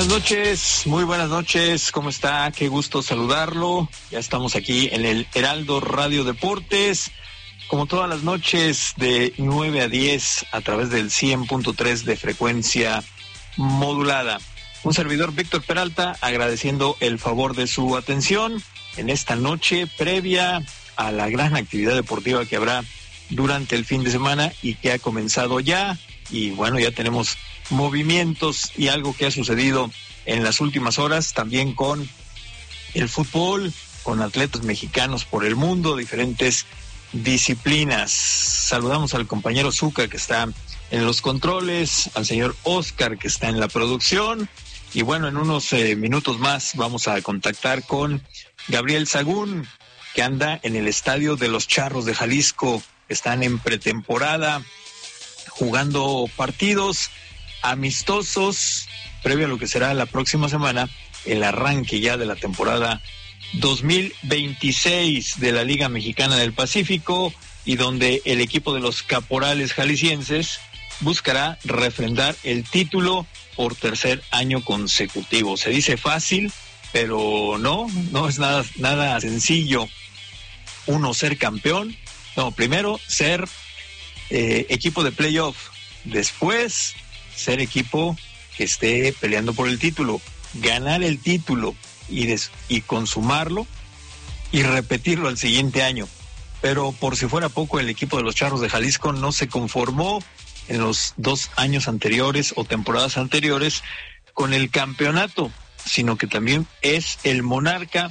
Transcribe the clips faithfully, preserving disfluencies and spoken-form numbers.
Buenas noches, muy buenas noches, ¿cómo está? Qué gusto saludarlo. Ya estamos aquí en el Heraldo Radio Deportes, como todas las noches de nueve a diez a través del cien punto tres de frecuencia modulada. Un servidor, Víctor Peralta, agradeciendo el favor de su atención en esta noche previa a la gran actividad deportiva que habrá durante el fin de semana y que ha comenzado ya. Y bueno, ya tenemos movimientos y algo que ha sucedido en las últimas horas también con el fútbol, con atletas mexicanos por el mundo, diferentes disciplinas. Saludamos al compañero Zucca, que está en los controles, al señor Oscar, que está en la producción, y bueno, en unos eh, minutos más vamos a contactar con Gabriel Sagún, que anda en el estadio de los Charros de Jalisco. Están en pretemporada, jugando partidos amistosos previo a lo que será la próxima semana, el arranque ya de la temporada dos mil veintiséis de la Liga Mexicana del Pacífico, y donde el equipo de los Caporales Jaliscienses buscará refrendar el título por tercer año consecutivo. Se dice fácil, pero no, no es nada, nada sencillo. Uno, ser campeón. No, primero ser eh, equipo de playoff, después ser equipo que esté peleando por el título, ganar el título y, des- y consumarlo y repetirlo al siguiente año. Pero por si fuera poco, el equipo de los Charros de Jalisco no se conformó en los dos años anteriores o temporadas anteriores con el campeonato, sino que también es el monarca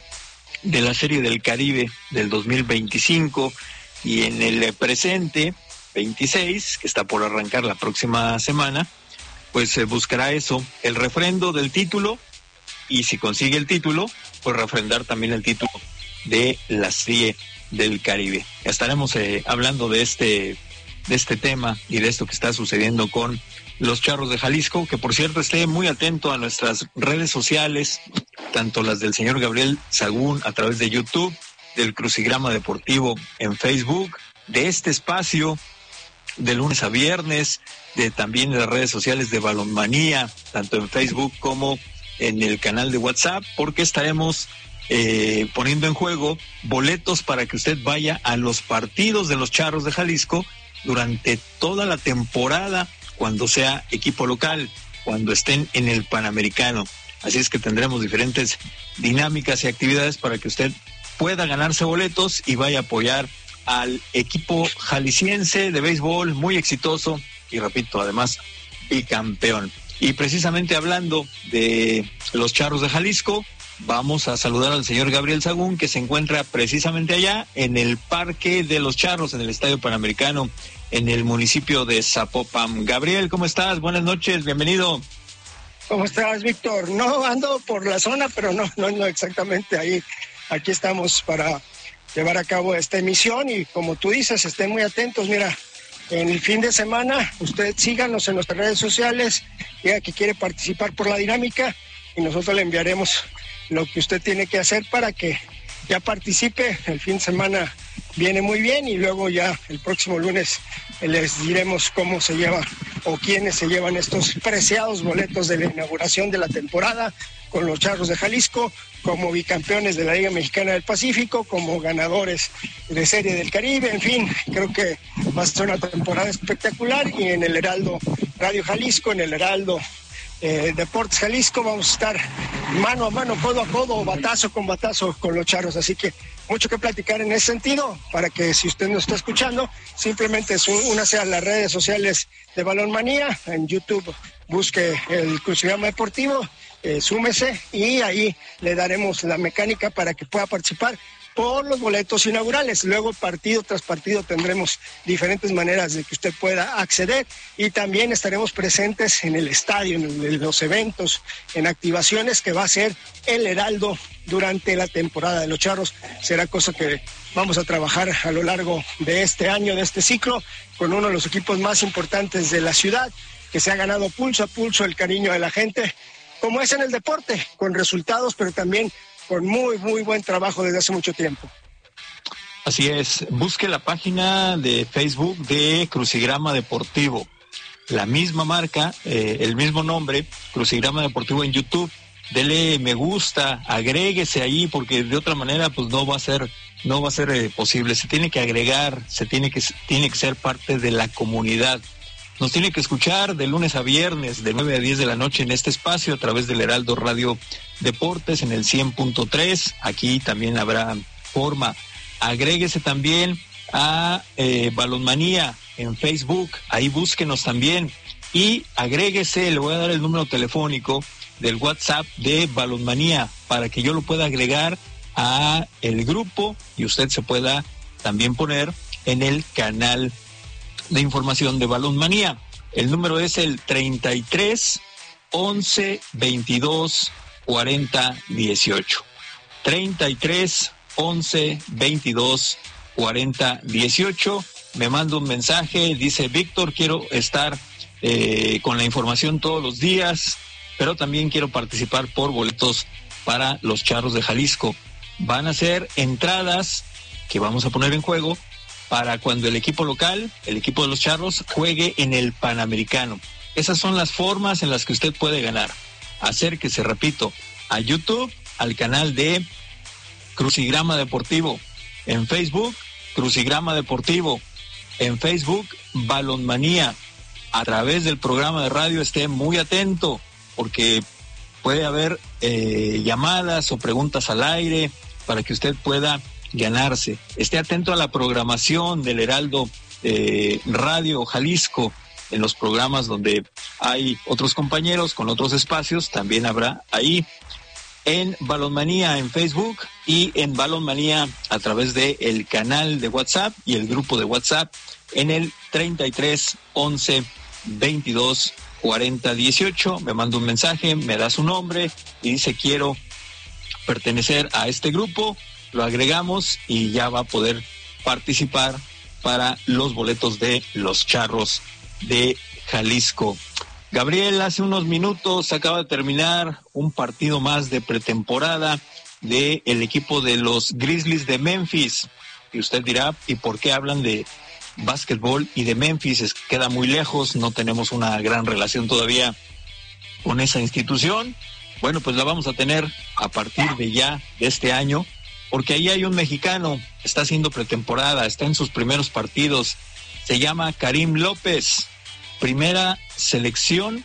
de la Serie del Caribe del dos mil veinticinco, y en el presente veintiséis, que está por arrancar la próxima semana, pues eh, buscará eso, el refrendo del título, y si consigue el título, pues refrendar también el título de la Serie del Caribe. Estaremos eh, hablando de este, de este tema y de esto que está sucediendo con los Charros de Jalisco, que por cierto esté muy atento a nuestras redes sociales, tanto las del señor Gabriel Sagún a través de YouTube, del Crucigrama Deportivo en Facebook, de este espacio de lunes a viernes, de también de las redes sociales de Balonmanía, tanto en Facebook como en el canal de WhatsApp, porque estaremos eh, poniendo en juego boletos para que usted vaya a los partidos de los Charros de Jalisco durante toda la temporada, cuando sea equipo local, cuando estén en el Panamericano. Así es que tendremos diferentes dinámicas y actividades para que usted pueda ganarse boletos y vaya a apoyar al equipo jalisciense de béisbol, muy exitoso y, repito, además bicampeón. Y precisamente hablando de los Charros de Jalisco, vamos a saludar al señor Gabriel Sagún, que se encuentra precisamente allá en el Parque de los Charros, en el Estadio Panamericano, en el municipio de Zapopan. Gabriel, ¿cómo estás? Buenas noches, bienvenido. ¿Cómo estás, Víctor? No, ando por la zona, pero no, no, no exactamente ahí. Aquí estamos para llevar a cabo esta emisión y, como tú dices, estén muy atentos. Mira, en el fin de semana, usted síganos en nuestras redes sociales, diga que quiere participar por la dinámica y nosotros le enviaremos lo que usted tiene que hacer para que ya participe. El fin de semana viene muy bien y luego ya el próximo lunes les diremos cómo se lleva o quiénes se llevan estos preciados boletos de la inauguración de la temporada con los Charros de Jalisco, como bicampeones de la Liga Mexicana del Pacífico, como ganadores de Serie del Caribe. En fin, creo que va a ser una temporada espectacular, y en el Heraldo Radio Jalisco, en el Heraldo eh, Deportes Jalisco, vamos a estar mano a mano, codo a codo, batazo con batazo con los Charros. Así que mucho que platicar en ese sentido, para que si usted nos está escuchando, simplemente es un, únase a las redes sociales de Balonmanía, en YouTube busque el Crucigrama Deportivo, eh, súmese y ahí le daremos la mecánica para que pueda participar por los boletos inaugurales. Luego, partido tras partido, tendremos diferentes maneras de que usted pueda acceder, y también estaremos presentes en el estadio, en los eventos, en activaciones que va a hacer el Heraldo durante la temporada de los Charros. Será cosa que vamos a trabajar a lo largo de este año, de este ciclo, con uno de los equipos más importantes de la ciudad, que se ha ganado pulso a pulso el cariño de la gente, como es en el deporte, con resultados, pero también con muy, muy buen trabajo desde hace mucho tiempo. Así es, busque la página de Facebook de Crucigrama Deportivo. la misma marca, eh, el mismo nombre, Crucigrama Deportivo en YouTube. Dele me gusta, agréguese ahí, porque de otra manera pues no va a ser, no va a ser eh, posible. Se tiene que agregar, se tiene que, tiene que ser parte de la comunidad. Nos tiene que escuchar de lunes a viernes, de nueve a diez de la noche en este espacio, a través del Heraldo Radio Deportes, en el cien punto tres. Aquí también habrá forma. Agréguese también a eh, Balonmanía en Facebook, ahí búsquenos también. Y agréguese, le voy a dar el número telefónico del WhatsApp de Balonmanía para que yo lo pueda agregar a el grupo y usted se pueda también poner en el canal de información de Balonmanía. El número es el treinta y tres, once, veintidós, cuarenta, dieciocho. treinta y tres, once, veintidós, cuarenta, dieciocho. Me manda un mensaje, dice: Víctor, quiero estar eh, con la información todos los días, pero también quiero participar por boletos para los Charros de Jalisco. Van a ser entradas que vamos a poner en juego para cuando el equipo local, el equipo de los Charros, juegue en el Panamericano. Esas son las formas en las que usted puede ganar. Acérquese, repito, a YouTube, al canal de Crucigrama Deportivo. En Facebook, Crucigrama Deportivo. En Facebook, Balonmanía. A través del programa de radio esté muy atento, porque puede haber eh, llamadas o preguntas al aire para que usted pueda ganarse. Esté atento a la programación del Heraldo eh, Radio Jalisco, en los programas donde hay otros compañeros con otros espacios, también habrá ahí. En Balonmanía en Facebook y en Balonmanía a través de el canal de WhatsApp y el grupo de WhatsApp en el treinta y tres, once, veintidós, cuarenta, dieciocho. Me manda un mensaje, me da su nombre y dice: quiero pertenecer a este grupo. Lo agregamos y ya va a poder participar para los boletos de los Charros de Jalisco. Gabriel, hace unos minutos acaba de terminar un partido más de pretemporada del equipo de los Grizzlies de Memphis. Y usted dirá: ¿y por qué hablan de básquetbol y de Memphis? Es que queda muy lejos, no tenemos una gran relación todavía con esa institución. Bueno, pues la vamos a tener a partir de ya, de este año, porque ahí hay un mexicano, está haciendo pretemporada, está en sus primeros partidos, se llama Karim López, primera selección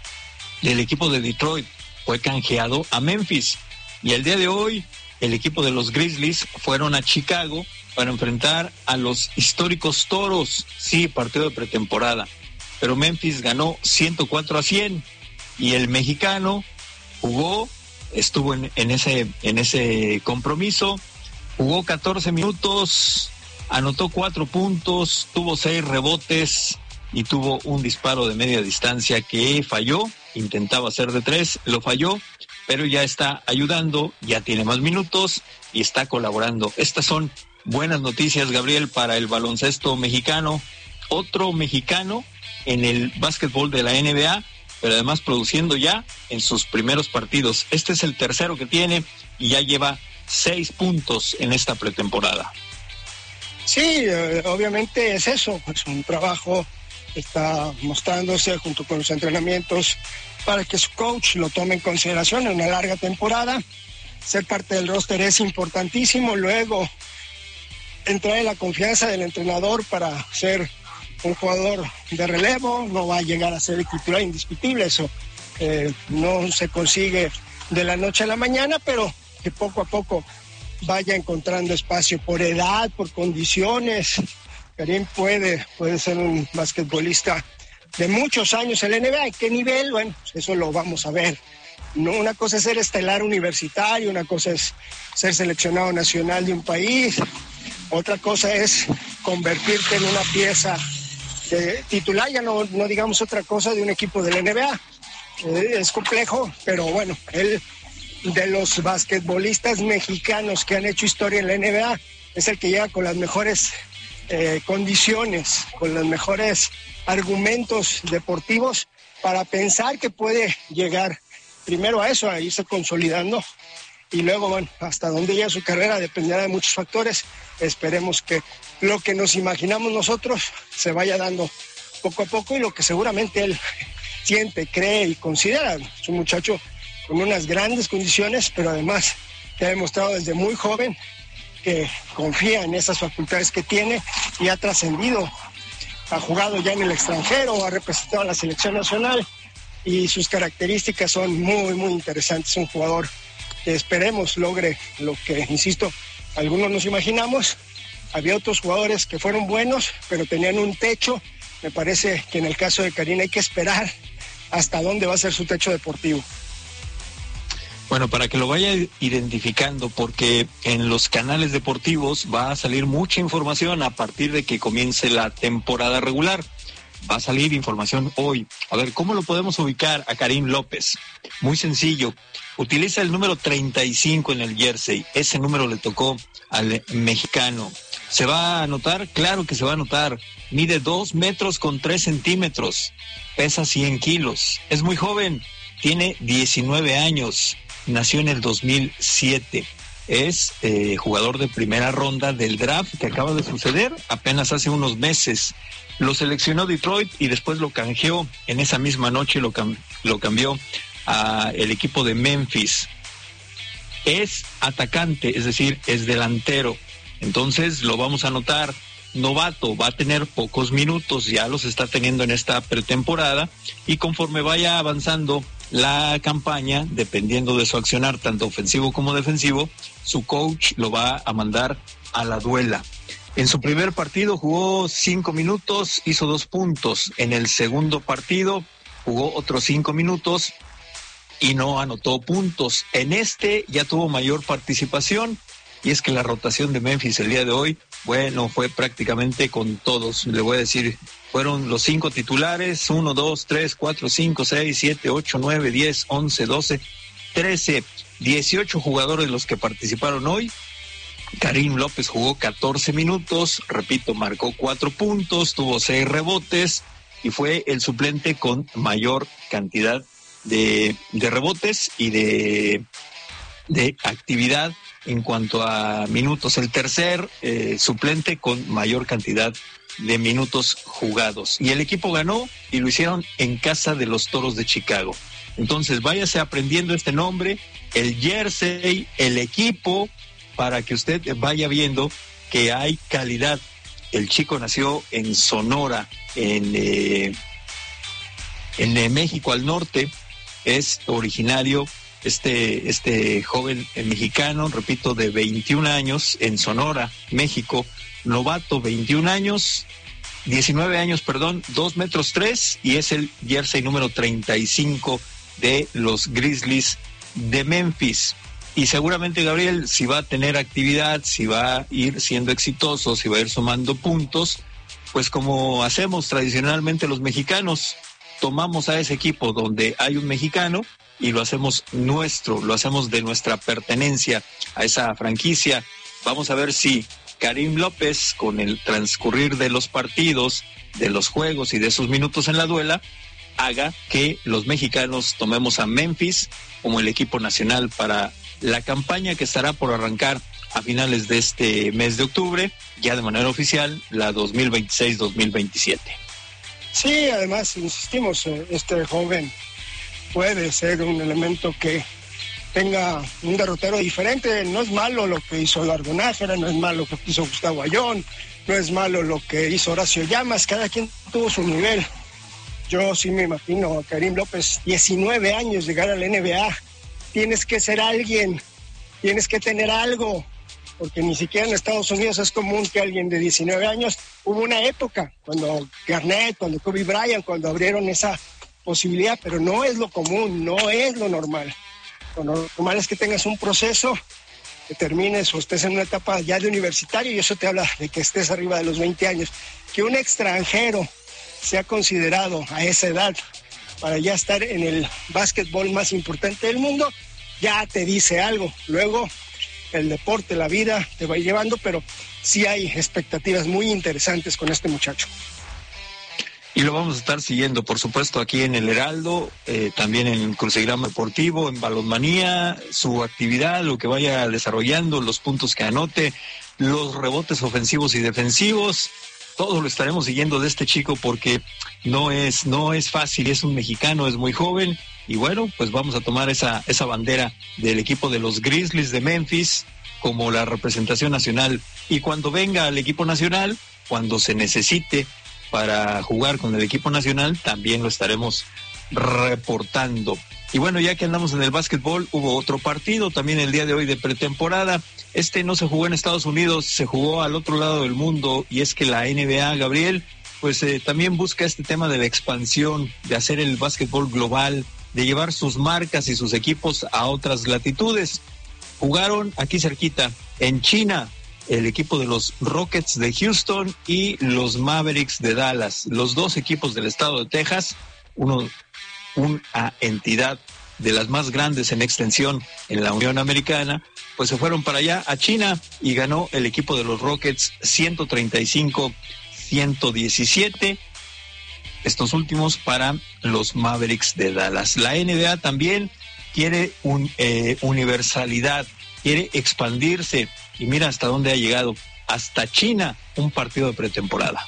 del equipo de Detroit, fue canjeado a Memphis, y el día de hoy el equipo de los Grizzlies fueron a Chicago para enfrentar a los históricos Toros. Sí, partido de pretemporada, pero Memphis ganó ciento cuatro a cien, y el mexicano jugó, estuvo en, en ese en ese compromiso, jugó catorce minutos, anotó cuatro puntos, tuvo seis rebotes y tuvo un disparo de media distancia que falló. Intentaba hacer de tres, lo falló, pero ya está ayudando, ya tiene más minutos y está colaborando. Estas son buenas noticias, Gabriel, para el baloncesto mexicano. Otro mexicano en el básquetbol de la N B A, pero además produciendo ya en sus primeros partidos. Este es el tercero que tiene y ya lleva seis puntos en esta pretemporada. Sí, eh, obviamente es eso, es un trabajo que está mostrándose junto con los entrenamientos para que su coach lo tome en consideración en una larga temporada. Ser parte del roster es importantísimo, luego entrar en la confianza del entrenador para ser un jugador de relevo. No va a llegar a ser el titular indiscutible, eso eh, no se consigue de la noche a la mañana, pero que poco a poco vaya encontrando espacio por edad, por condiciones. Karim puede, puede ser un basquetbolista de muchos años en la N B A. ¿En qué nivel? Bueno, eso lo vamos a ver. No, una cosa es ser estelar universitario, una cosa es ser seleccionado nacional de un país, otra cosa es convertirte en una pieza de titular, ya no, no digamos otra cosa, de un equipo de la N B A. Eh, es complejo, pero bueno, él, de los basquetbolistas mexicanos que han hecho historia en la N B A, es el que llega con las mejores eh, condiciones, con los mejores argumentos deportivos para pensar que puede llegar primero a eso, a irse consolidando, y luego, bueno, hasta dónde llega su carrera dependerá de muchos factores. Esperemos que lo que nos imaginamos nosotros se vaya dando poco a poco, y lo que seguramente él siente, cree y considera. Es un muchacho con unas grandes condiciones, pero además que ha demostrado desde muy joven que confía en esas facultades que tiene y ha trascendido. Ha jugado ya en el extranjero, ha representado a la selección nacional y sus características son muy, muy interesantes. Un jugador que esperemos logre lo que, insisto, algunos nos imaginamos. Había otros jugadores que fueron buenos, pero tenían un techo. Me parece que en el caso de Karim hay que esperar hasta dónde va a ser su techo deportivo. Bueno, para que lo vaya identificando, porque en los canales deportivos va a salir mucha información a partir de que comience la temporada regular. Va a salir información hoy. A ver, ¿cómo lo podemos ubicar a Karim López? Muy sencillo. Utiliza el número treinta y cinco en el jersey. Ese número le tocó al mexicano. ¿Se va a anotar? Claro que se va a anotar. Mide dos metros con tres centímetros. Pesa cien kilos. Es muy joven. Tiene diecinueve años. Nació en el dos mil siete. Es eh, jugador de primera ronda del draft que acaba de suceder apenas hace unos meses. Lo seleccionó Detroit y después lo canjeó en esa misma noche, lo, cam- lo cambió a el equipo de Memphis. Es atacante, es decir, es delantero. Entonces lo vamos a anotar. Novato, va a tener pocos minutos, ya los está teniendo en esta pretemporada, y conforme vaya avanzando la campaña, dependiendo de su accionar tanto ofensivo como defensivo, su coach lo va a mandar a la duela. En su primer partido jugó cinco minutos, hizo dos puntos. En el segundo partido jugó otros cinco minutos y no anotó puntos. En este ya tuvo mayor participación, y es que la rotación de Memphis el día de hoy, bueno, fue prácticamente con todos. Le voy a decir, fueron los cinco titulares, uno, dos, tres, cuatro, cinco, seis, siete, ocho, nueve, diez, once, doce, trece, dieciocho jugadores los que participaron hoy. Karim López jugó catorce minutos, repito, marcó cuatro puntos, tuvo seis rebotes y fue el suplente con mayor cantidad de, de rebotes y de, de actividad en cuanto a minutos. El tercer eh, suplente con mayor cantidad de minutos jugados. Y el equipo ganó y lo hicieron en casa de los Toros de Chicago. Entonces váyase aprendiendo este nombre, el jersey, el equipo, para que usted vaya viendo que hay calidad. El chico nació en Sonora, en, eh, en eh, México al norte. Es originario este, este joven eh, mexicano, repito, de veintiún años, en Sonora, México. Novato, veintiún años, diecinueve años, perdón, dos metros tres, y es el jersey número treinta y cinco de los Grizzlies de Memphis. Y seguramente, Gabriel, si va a tener actividad, si va a ir siendo exitoso, si va a ir sumando puntos, pues como hacemos tradicionalmente los mexicanos, tomamos a ese equipo donde hay un mexicano y lo hacemos nuestro, lo hacemos de nuestra pertenencia a esa franquicia. Vamos a ver si Karim López, con el transcurrir de los partidos, de los juegos y de sus minutos en la duela, haga que los mexicanos tomemos a Memphis como el equipo nacional para la campaña que estará por arrancar a finales de este mes de octubre, ya de manera oficial, la dos mil veintiséis dos mil veintisiete. Sí, además, insistimos, este joven puede ser un elemento que tenga un derrotero diferente. No es malo lo que hizo Eduardo Nájera, no es malo lo que hizo Gustavo Ayón, no es malo lo que hizo Horacio Llamas, cada quien tuvo su nivel. Yo sí me imagino a Karim López, diecinueve años, llegar a la N B A. Tienes que ser alguien, tienes que tener algo, porque ni siquiera en Estados Unidos es común que alguien de diecinueve años, hubo una época, cuando Garnett, cuando Kobe Bryant, cuando abrieron esa posibilidad, pero no es lo común, no es lo normal. Lo normal es que tengas un proceso, que termines o estés en una etapa ya de universitario, y eso te habla de que estés arriba de los veinte años. Que un extranjero sea considerado a esa edad para ya estar en el básquetbol más importante del mundo, ya te dice algo. Luego el deporte, la vida te va llevando, pero sí hay expectativas muy interesantes con este muchacho. Y lo vamos a estar siguiendo, por supuesto, aquí en el Heraldo, eh, también en Crucigrama Deportivo, en Balonmanía, su actividad, lo que vaya desarrollando, los puntos que anote, los rebotes ofensivos y defensivos. todos lo estaremos siguiendo de este chico porque no es, no es fácil, es un mexicano, es muy joven y bueno, pues vamos a tomar esa, esa bandera del equipo de los Grizzlies de Memphis como la representación nacional y cuando venga al equipo nacional, cuando se necesite para jugar con el equipo nacional, también lo estaremos reportando. Y bueno, ya que andamos en el básquetbol, hubo otro partido también el día de hoy de pretemporada. Este no se jugó en Estados Unidos, se jugó al otro lado del mundo y es que la N B A, Gabriel, pues eh, también busca este tema de la expansión, de hacer el básquetbol global, de llevar sus marcas y sus equipos a otras latitudes. Jugaron aquí cerquita, en China, el equipo de los Rockets de Houston y los Mavericks de Dallas, los dos equipos del estado de Texas, uno una entidad de las más grandes en extensión en la Unión Americana, pues se fueron para allá a China y ganó el equipo de los Rockets ciento treinta y cinco a ciento diecisiete, estos últimos para los Mavericks de Dallas. La N B A también quiere un, eh, universalidad, quiere expandirse y mira hasta dónde ha llegado, hasta China, un partido de pretemporada.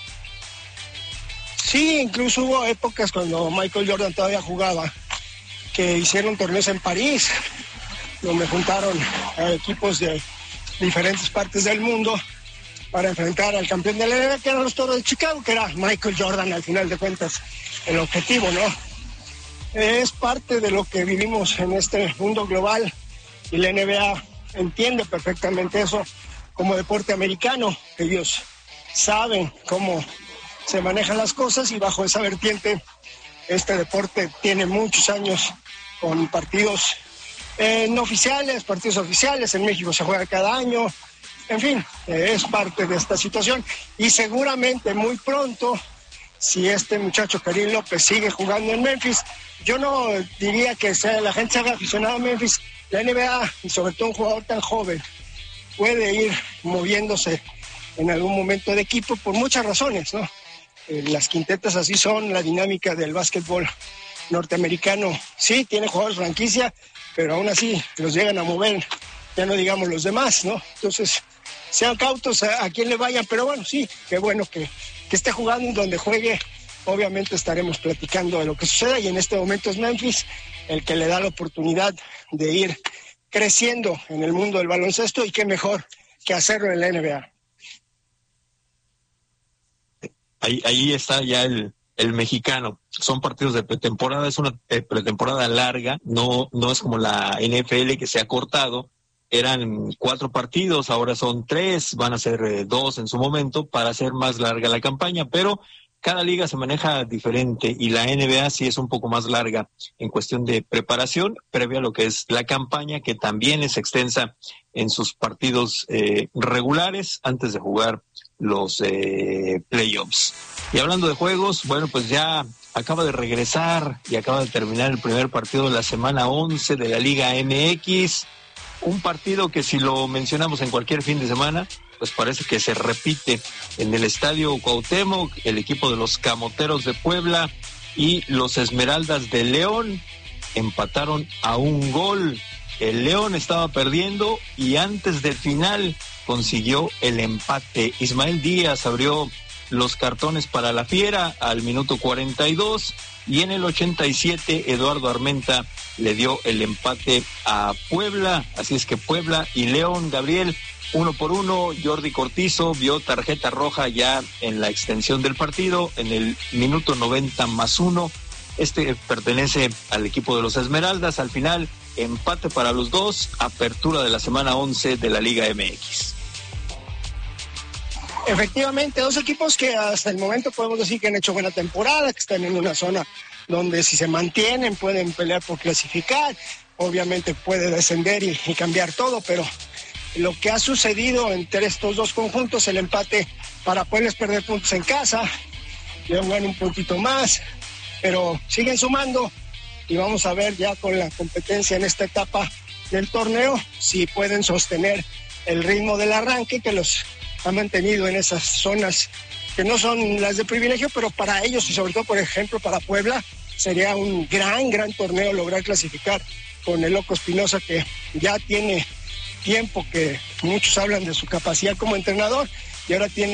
Sí, incluso hubo épocas cuando Michael Jordan todavía jugaba, que hicieron torneos en París, donde juntaron a equipos de diferentes partes del mundo para enfrentar al campeón de la N B A, que eran los Toros de Chicago, que era Michael Jordan, al final de cuentas, el objetivo, ¿no? Es parte de lo que vivimos en este mundo global y la N B A entiende perfectamente eso como deporte americano. Ellos saben cómo se manejan las cosas y bajo esa vertiente este deporte tiene muchos años con partidos eh, no oficiales, partidos oficiales. En México se juega cada año, en fin, eh, es parte de esta situación y seguramente muy pronto, si este muchacho Karim López sigue jugando en Memphis, yo no diría que sea, la gente se haga aficionado a Memphis. La N B A y sobre todo un jugador tan joven puede ir moviéndose en algún momento de equipo por muchas razones, ¿no? Eh, las quintetas así son, la dinámica del básquetbol norteamericano. Sí, tiene jugadores franquicia, pero aún así los llegan a mover, ya no digamos los demás, ¿no? Entonces, sean cautos a, a quien le vayan, pero bueno, sí, qué bueno que, que esté jugando y donde juegue. Obviamente estaremos platicando de lo que suceda y en este momento es Memphis el que le da la oportunidad de ir creciendo en el mundo del baloncesto y qué mejor que hacerlo en la N B A. Ahí, ahí está ya el, el mexicano. Son partidos de pretemporada, es una eh, pretemporada larga, no, no es como la N F L que se ha cortado. Eran cuatro partidos, ahora son tres, van a ser eh, dos en su momento para hacer más larga la campaña, pero cada liga se maneja diferente y la N B A sí es un poco más larga en cuestión de preparación previa a lo que es la campaña, que también es extensa en sus partidos eh, regulares antes de jugar los eh, playoffs. Y hablando de juegos, bueno, pues ya acaba de regresar y acaba de terminar el primer partido de la semana once de la Liga M X, un partido que si lo mencionamos en cualquier fin de semana, pues parece que se repite en el Estadio Cuauhtémoc. El equipo de los Camoteros de Puebla y los Esmeraldas de León empataron a un gol. El León estaba perdiendo y antes del final consiguió el empate. Ismael Díaz abrió los cartones para la Fiera al minuto cuarenta y dos y en el ochenta y siete Eduardo Armenta le dio el empate a Puebla. Así es que Puebla y León, Gabriel, uno por uno. Jordi Cortizo vio tarjeta roja ya en la extensión del partido, en el minuto noventa más uno. Este pertenece al equipo de los Esmeraldas. Al final, empate para los dos, apertura de la semana once de la Liga M X. Efectivamente, dos equipos que hasta el momento podemos decir que han hecho buena temporada, que están en una zona donde si se mantienen pueden pelear por clasificar. Obviamente puede descender y, y cambiar todo, pero lo que ha sucedido entre estos dos conjuntos, el empate para Puebla es perder puntos en casa, León gana un poquito más, pero siguen sumando y vamos a ver ya con la competencia en esta etapa del torneo si pueden sostener el ritmo del arranque que los ha mantenido en esas zonas que no son las de privilegio, pero para ellos y sobre todo, por ejemplo, para Puebla, sería un gran, gran torneo lograr clasificar con el Loco Espinosa, que ya tiene tiempo que muchos hablan de su capacidad como entrenador y ahora tiene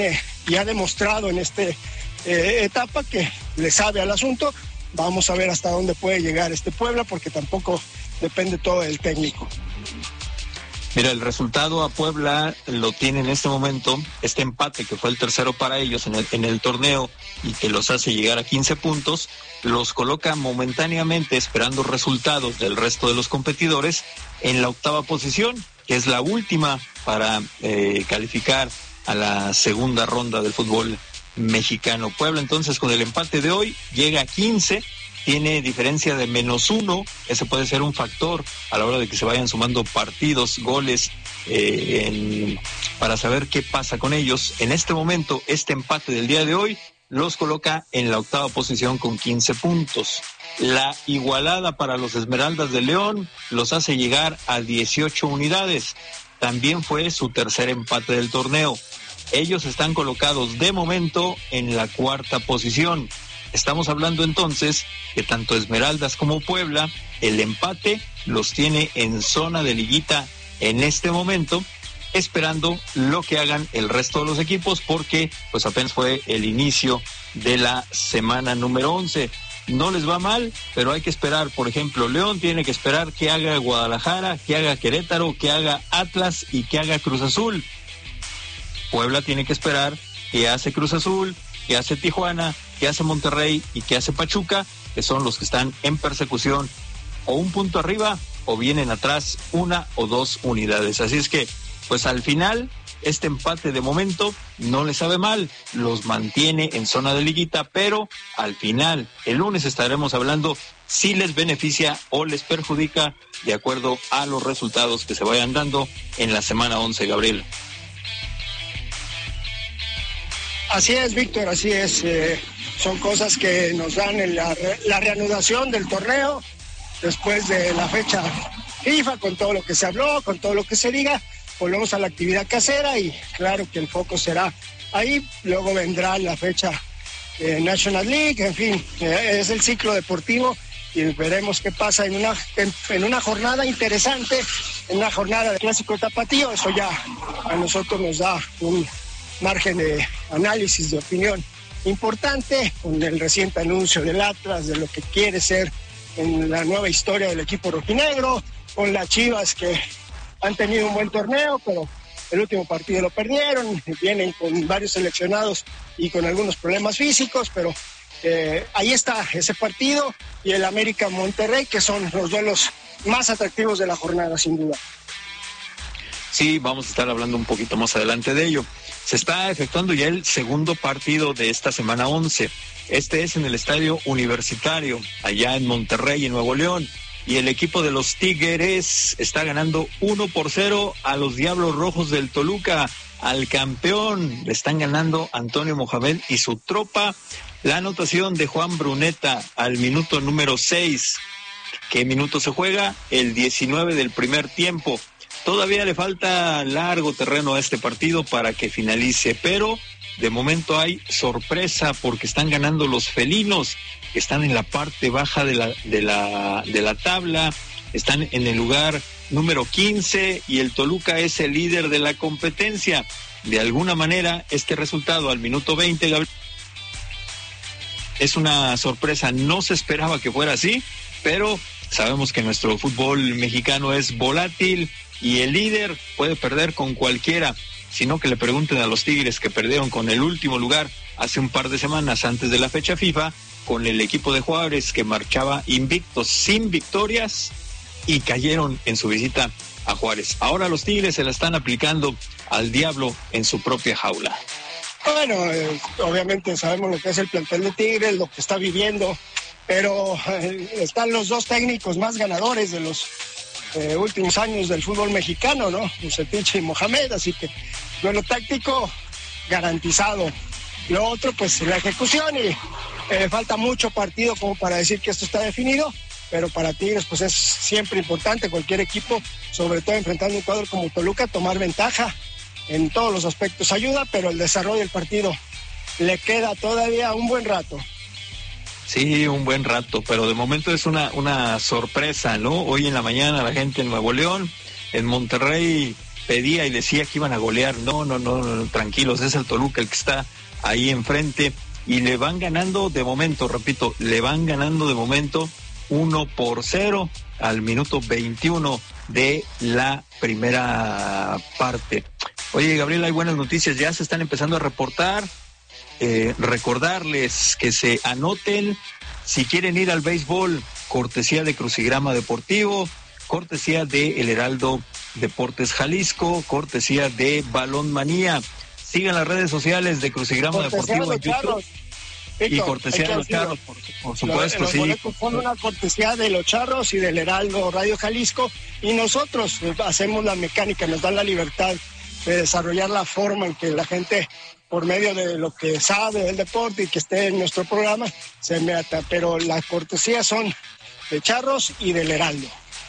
y ha demostrado en esta eh, etapa que le sabe al asunto. Vamos a ver hasta dónde puede llegar este Puebla, porque tampoco depende todo del técnico. Mira, el resultado a Puebla lo tiene en este momento, este empate que fue el tercero para ellos en el, en el torneo y que los hace llegar a quince puntos, los coloca momentáneamente, esperando resultados del resto de los competidores, en la octava posición, que es la última para eh, calificar a la segunda ronda del fútbol mexicano. Puebla entonces con el empate de hoy llega a quince, tiene diferencia de menos uno, ese puede ser un factor a la hora de que se vayan sumando partidos, goles, eh, en, para saber qué pasa con ellos. En este momento, este empate del día de hoy los coloca en la octava posición con quince puntos. La igualada para los Esmeraldas de León los hace llegar a dieciocho unidades. También fue su tercer empate del torneo. Ellos están colocados de momento en la cuarta posición. Estamos hablando entonces que tanto Esmeraldas como Puebla, el empate los tiene en zona de liguita en este momento, esperando lo que hagan el resto de los equipos, porque pues apenas fue el inicio de la semana número once. No les va mal, pero hay que esperar. Por ejemplo, León tiene que esperar que haga Guadalajara, que haga Querétaro, que haga Atlas y que haga Cruz Azul. Puebla tiene que esperar que hace Cruz Azul, que hace Tijuana, que hace Monterrey y que hace Pachuca, que son los que están en persecución o un punto arriba o vienen atrás una o dos unidades. Así es que, pues al final, este empate de momento no les sabe mal, los mantiene en zona de liguita, pero al final, el lunes estaremos hablando si les beneficia o les perjudica de acuerdo a los resultados que se vayan dando en la semana once, Gabriel. Así es, Víctor, así es. Eh, son cosas que nos dan en la, la reanudación del torneo después de la fecha FIFA, con todo lo que se habló, con todo lo que se diga. Volvemos a la actividad casera y claro que el foco será ahí. Luego vendrá la fecha eh, National League, en fin, eh, es el ciclo deportivo y veremos qué pasa en una, en, en una jornada interesante, en una jornada de Clásico Tapatío. Eso ya a nosotros nos da un margen de análisis, de opinión importante, con el reciente anuncio del Atlas de lo que quiere ser en la nueva historia del equipo rojinegro, con las Chivas que han tenido un buen torneo, pero el último partido lo perdieron, vienen con varios seleccionados y con algunos problemas físicos, pero eh, ahí está ese partido, y el América Monterrey, que son los duelos más atractivos de la jornada, sin duda. Sí, vamos a estar hablando un poquito más adelante de ello. Se está efectuando ya el segundo partido de esta semana once. Este es en el Estadio Universitario, allá en Monterrey, en Nuevo León. Y el equipo de los Tigres está ganando uno por cero a los Diablos Rojos del Toluca. Al campeón le están ganando Antonio Mohamed y su tropa. La anotación de Juan Bruneta al minuto número seis. ¿Qué minuto se juega? El diecinueve del primer tiempo. Todavía le falta largo terreno a este partido para que finalice, pero de momento hay sorpresa porque están ganando los felinos, que están en la parte baja de la, de la, de la tabla, están en el lugar número quince y el Toluca es el líder de la competencia. De alguna manera, este resultado al minuto veinte, Gabriel, es una sorpresa. No se esperaba que fuera así, pero sabemos que nuestro fútbol mexicano es volátil y el líder puede perder con cualquiera, sino que le pregunten a los Tigres, que perdieron con el último lugar hace un par de semanas antes de la fecha FIFA, con el equipo de Juárez, que marchaba invictos, sin victorias, y cayeron en su visita a Juárez. Ahora los Tigres se la están aplicando al diablo en su propia jaula. Bueno, eh, obviamente sabemos lo que es el plantel de Tigres, lo que está viviendo, pero eh, están los dos técnicos más ganadores de los Eh, últimos años del fútbol mexicano, ¿no? Bucetich y Mohamed, así que duelo táctico garantizado. Lo otro, pues la ejecución, y eh, falta mucho partido como para decir que esto está definido, pero para Tigres pues es siempre importante, cualquier equipo, sobre todo enfrentando un cuadro como Toluca, tomar ventaja en todos los aspectos ayuda, pero el desarrollo del partido le queda todavía un buen rato. Sí, un buen rato, pero de momento es una, una sorpresa, ¿no? Hoy en la mañana la gente en Nuevo León, en Monterrey, pedía y decía que iban a golear. No, no, no, no, tranquilos, es el Toluca el que está ahí enfrente y le van ganando de momento, repito, le van ganando de momento uno por cero al minuto veintiuno de la primera parte. Oye, Gabriel, hay buenas noticias, ya se están empezando a reportar. Eh, recordarles que se anoten si quieren ir al béisbol, cortesía de Crucigrama Deportivo, cortesía de El Heraldo Deportes Jalisco, cortesía de Balón Manía. Sigan las redes sociales de Crucigrama Deportivo en YouTube. Víctor, y cortesía de los Charros, por, por supuesto, los, sí. Los boletos son una cortesía de los Charros y del Heraldo Radio Jalisco, y nosotros hacemos la mecánica, nos dan la libertad de desarrollar la forma en que la gente, por medio de lo que sabe del deporte y que esté en nuestro programa, se meta, pero las cortesías son de Charros y del Heraldo.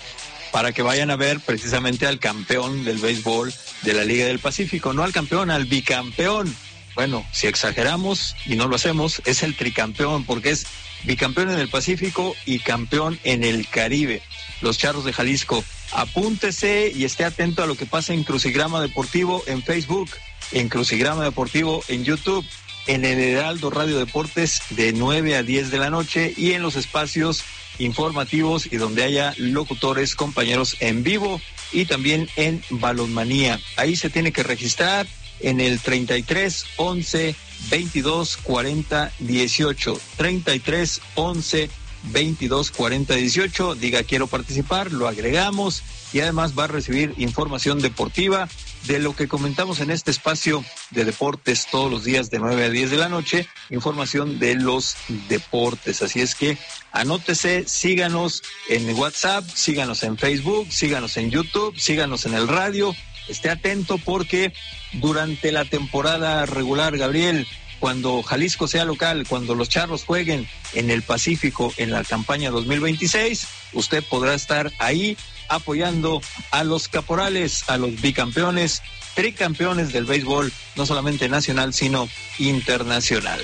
Para que vayan a ver precisamente al campeón del béisbol de la Liga del Pacífico, no al campeón, al bicampeón. Bueno, si exageramos y no lo hacemos, es el tricampeón, porque es bicampeón en el Pacífico y campeón en el Caribe. Los Charros de Jalisco. Apúntese y esté atento a lo que pasa en Crucigrama Deportivo en Facebook, en Crucigrama Deportivo en YouTube, en el Heraldo Radio Deportes de nueve a diez de la noche y en los espacios informativos y donde haya locutores, compañeros en vivo, y también en Balonmanía. Ahí se tiene que registrar en el treinta y tres, once, veintidós, cuarenta, dieciocho, treinta y tres, once, veintidós, cuarenta, dieciocho, diga quiero participar, lo agregamos y además va a recibir información deportiva de lo que comentamos en este espacio de deportes todos los días de nueve a diez de la noche, información de los deportes. Así es que anótese, síganos en WhatsApp, síganos en Facebook, síganos en YouTube, síganos en el radio. Esté atento porque durante la temporada regular, Gabriel, cuando Jalisco sea local, cuando los Charros jueguen en el Pacífico en la campaña dos mil veintiséis, usted podrá estar ahí apoyando a los caporales, a los bicampeones, tricampeones del béisbol, no solamente nacional, sino internacional.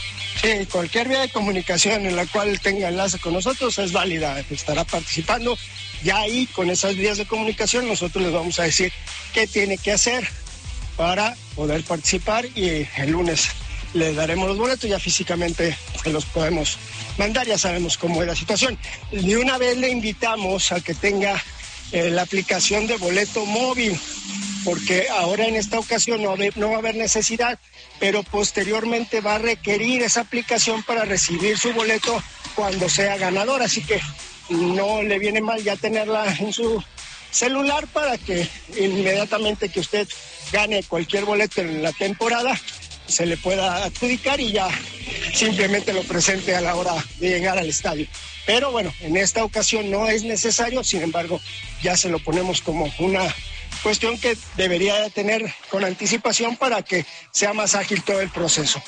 Sí, cualquier vía de comunicación en la cual tenga enlace con nosotros es válida, estará participando. Ya ahí, con esas vías de comunicación, nosotros les vamos a decir qué tiene que hacer para poder participar, y el lunes le daremos los boletos, ya físicamente se los podemos mandar, ya sabemos cómo es la situación. De una vez le invitamos a que tenga eh, la aplicación de boleto móvil, porque ahora en esta ocasión no, no va a haber necesidad, pero posteriormente va a requerir esa aplicación para recibir su boleto cuando sea ganador, así que no le viene mal ya tenerla en su celular para que inmediatamente que usted gane cualquier boleto en la temporada se le pueda adjudicar y ya simplemente lo presente a la hora de llegar al estadio. Pero bueno, en esta ocasión no es necesario, sin embargo, ya se lo ponemos como una cuestión que debería tener con anticipación para que sea más ágil todo el proceso.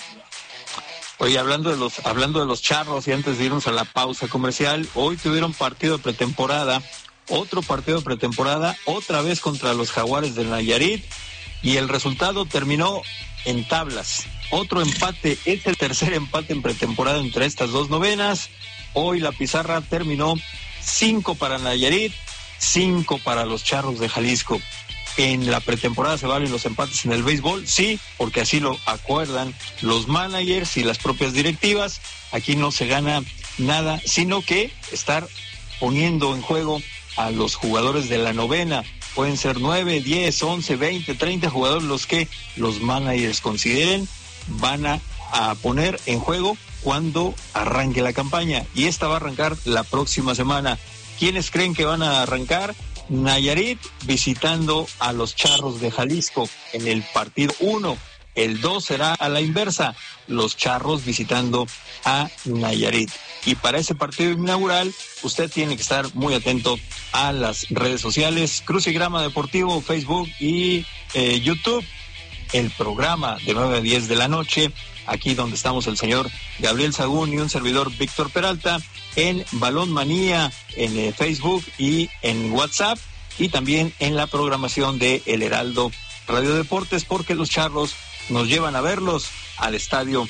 Oye, hablando de los hablando de los Charros, y antes de irnos a la pausa comercial, hoy tuvieron partido de pretemporada, otro partido de pretemporada, otra vez contra los Jaguares del Nayarit, y el resultado terminó en tablas. Otro empate, es el tercer empate en pretemporada entre estas dos novenas. Hoy la pizarra terminó cinco para Nayarit, cinco para los Charros de Jalisco. En la pretemporada se valen los empates en el béisbol, sí, porque así lo acuerdan los managers y las propias directivas. Aquí no se gana nada, sino que estar poniendo en juego a los jugadores de la novena. Pueden ser nueve, diez, once, veinte, treinta jugadores los que los managers consideren van a, a poner en juego cuando arranque la campaña. Y esta va a arrancar la próxima semana. ¿Quiénes creen que van a arrancar? Nayarit visitando a los Charros de Jalisco en el partido uno. El dos será a la inversa, los Charros visitando a Nayarit. Y para ese partido inaugural, usted tiene que estar muy atento a las redes sociales, Crucigrama Deportivo, Facebook y eh, YouTube. El programa de nueve a diez de la noche, aquí donde estamos el señor Gabriel Sagún y un servidor Víctor Peralta, en Balón Manía, en eh, Facebook y en WhatsApp, y también en la programación de El Heraldo Radio Deportes, porque los Charros nos llevan a verlos al Estadio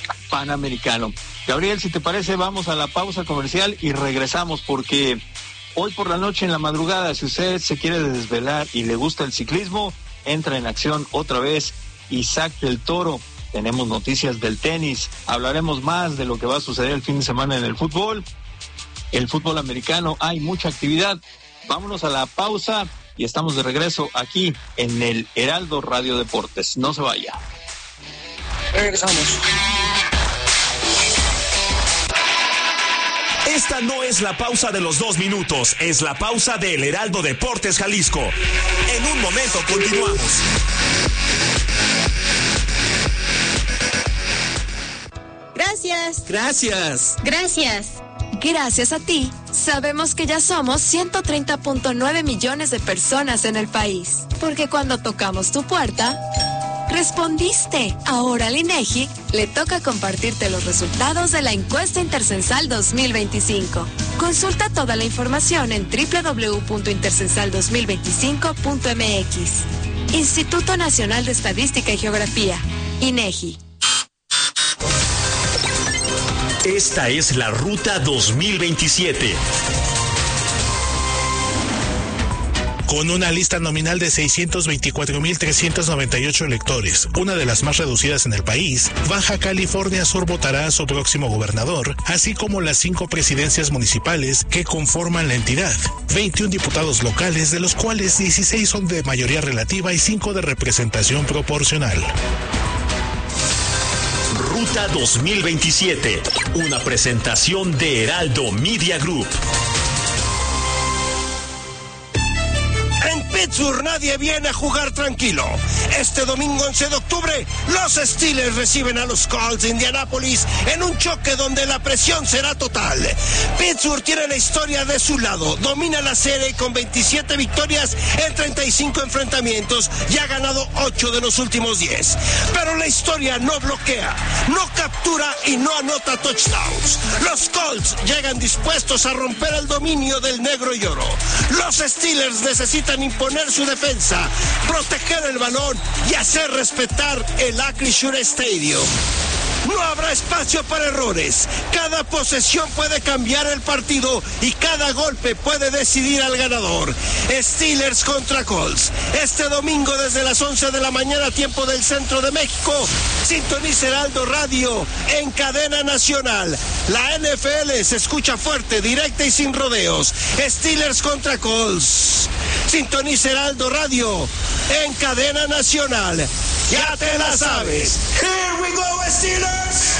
Panamericano. Gabriel, si te parece, vamos a la pausa comercial y regresamos, porque Hoy por la noche, en la madrugada, si usted se quiere desvelar y le gusta el ciclismo, entra en acción otra vez Isaac del Toro. Tenemos noticias del tenis, hablaremos más de lo que va a suceder el fin de semana en el fútbol. El fútbol americano, hay mucha actividad. Vámonos a la pausa y estamos de regreso aquí en el Heraldo Radio Deportes. No se vaya. Regresamos. Esta no es la pausa de los dos minutos, es la pausa del Heraldo Deportes Jalisco. En un momento continuamos. Gracias. Gracias. Gracias. Gracias a ti, sabemos que ya somos ciento treinta punto nueve millones de personas en el país. Porque cuando tocamos tu puerta, respondiste. Ahora al INEGI le toca compartirte los resultados de la encuesta Intercensal dos mil veinticinco. Consulta toda la información en doble u doble u doble u punto intercensal dos mil veinticinco punto m x. Instituto Nacional de Estadística y Geografía, INEGI. Esta es la Ruta dos mil veintisiete. Con una lista nominal de seiscientos veinticuatro mil trescientos noventa y ocho electores, una de las más reducidas en el país, Baja California Sur votará a su próximo gobernador, así como las cinco presidencias municipales que conforman la entidad, veintiún diputados locales, de los cuales dieciséis son de mayoría relativa y cinco de representación proporcional. Ruta dos mil veintisiete, una presentación de Heraldo Media Group. En Pittsburgh nadie viene a jugar tranquilo. Este domingo once de octubre, los Steelers reciben a los Colts de Indianápolis en un choque donde la presión será total. Pittsburgh tiene la historia de su lado, domina la serie con veintisiete victorias en treinta y cinco enfrentamientos y ha ganado ocho de los últimos diez. Pero la historia no bloquea, no captura y no anota touchdowns. Los Colts llegan dispuestos a romper el dominio del negro y oro. Los Steelers necesitan imponer su defensa, proteger el balón y hacer respetar el Acrisure Stadium. No habrá espacio para errores. Cada posesión puede cambiar el partido y cada golpe puede decidir al ganador. Steelers contra Colts. Este domingo desde las once de la mañana, tiempo del centro de México. Sintoniza Heraldo Radio en cadena nacional. La N F L se escucha fuerte, directa y sin rodeos. Steelers contra Colts. Sintoniza Heraldo Radio en cadena nacional. Ya te la sabes. Here we go, Steelers.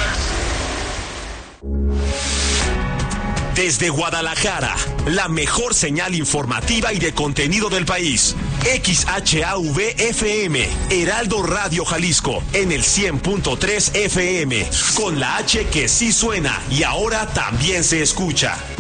Desde Guadalajara, la mejor señal informativa y de contenido del país. X H A V F M, Heraldo Radio Jalisco, en el cien punto tres F M, con la H que sí suena y ahora también se escucha.